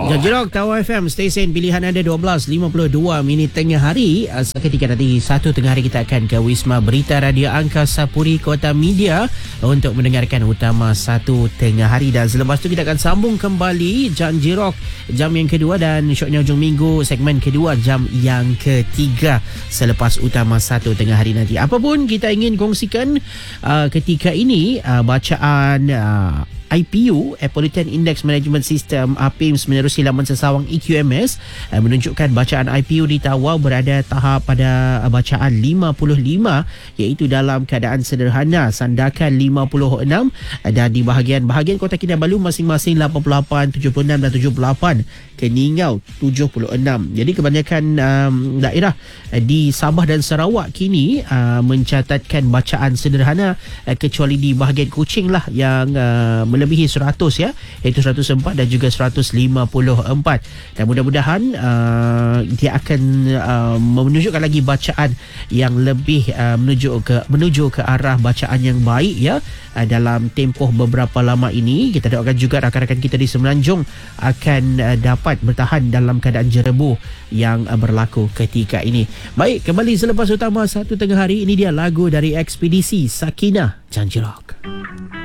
Jerok Tawar FM, stesen pilihan anda 12.52 minit tengah hari. Seketika nanti 1 tengah hari kita akan ke Wisma Berita Radio Angkasa Puri Kota Media untuk mendengarkan utama 1 tengah hari. Dan selepas tu kita akan sambung kembali Jan Jerok jam yang kedua dan syoknya hujung minggu segmen kedua jam yang ketiga selepas utama 1 tengah hari nanti. Apa pun kita ingin kongsikan ketika ini, bacaan IPU, Pollutant Index Management System APIMS menerusi laman sesawang EQMS menunjukkan bacaan IPU di Tawau berada tahap pada bacaan 55 iaitu dalam keadaan sederhana, Sandakan 56 dan di bahagian Kota Kinabalu masing-masing 88, 76 dan 78, Keningau 76. Jadi kebanyakan daerah di Sabah dan Sarawak kini mencatatkan bacaan sederhana kecuali di bahagian Kuching lah yang melebihi 100 ya, iaitu 104 dan juga 154. Dan mudah-mudahan dia akan menunjukkan lagi bacaan yang lebih menuju ke arah bacaan yang baik ya dalam tempoh beberapa lama ini. Kita doakan juga rakan-rakan kita di Semenanjung akan dapat bertahan dalam keadaan jerebuh yang berlaku ketika ini. Baik, kembali selepas utama 1 tengah hari, ini dia lagu dari Ekspedisi Sakinah, Jan Jerok.